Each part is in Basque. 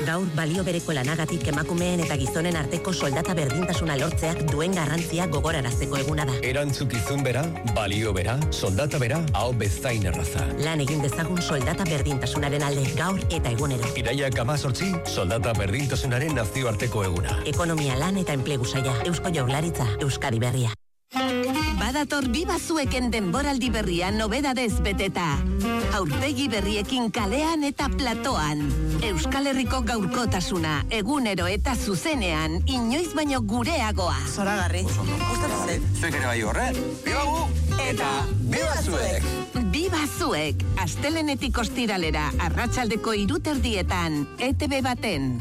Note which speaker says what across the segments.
Speaker 1: Gaur balio bereko lanagatik emakumeen eta gizonen arteko soldata berdintasuna lortzeak duen garrantzia gogorarazteko eguna da.
Speaker 2: Erantzukizun bera, balio bera, soldata bera, hau bezain erraza.
Speaker 1: Lan egin dezagun soldata berdintasunaren alde, gaur eta egunero.
Speaker 2: Iraiak 18, soldata berdintasunaren nazioarteko eguna.
Speaker 1: Ekonomia, lan eta enplegu saila, Eusko Jaurlaritza, Euskadi Berria.
Speaker 3: Badator Biba Zueken denboraldi berria nobedadez beteta. Aurpegi berriekin kalean eta platoan. Euskal Herriko gaurkotasuna, egunero eta zuzenean, inoiz baino gureagoa.
Speaker 4: Zoragarri. Gustatu zen.
Speaker 5: Zuek ere bai horre. Biba gu! Eta Biba Zuek!
Speaker 3: Biba Zuek, astelenetik ostiralera, arratsaldeko 3:00 ETV baten.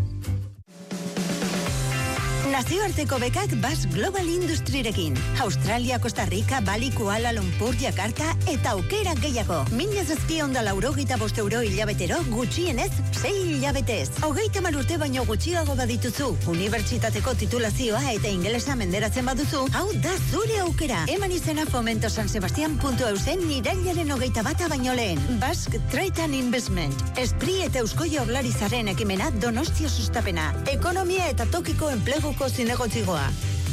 Speaker 6: Nazioarteko bekak Basque Global Industryrekin. Australia, Costa Rica, Bali, Kuala Lumpur, Jakarta eta aukera gehiago. 1,785 euro hilabetero, gutxienez 6 hilabetez. 30 urte baino gutxiago badituzu. Unibertsitateko titulazioa eta ingelesa menderatzen baduzu, hau da zure aukera. Eman izena fomentosansebastian.eusen irailaren 21 baino lehen. Basque Trade and Investment. Esprit eta Eusko Jaurlaritzaren ekimena Donostia sustapena. Ekonomia eta tokiko enpleguko zinegotzigoa.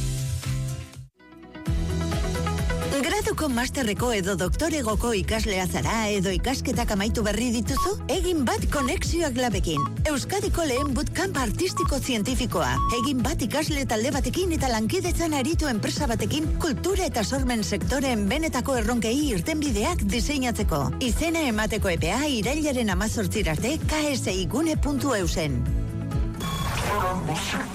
Speaker 6: Graduko masterreko edo doktoregoko ikaslea zara edo ikasketak amaitu berri dituzu? Egin bat konexioak labekin. Euskadiko lehen bootcamp artistiko zientifikoa. Egin bat ikasle talde batekin eta lankidetzan aritu enpresa batekin kultura eta sormen sektoren benetako erronkei irtenbideak diseinatzeko. Izena emateko epea irailaren 18 arte ksigune.eusen.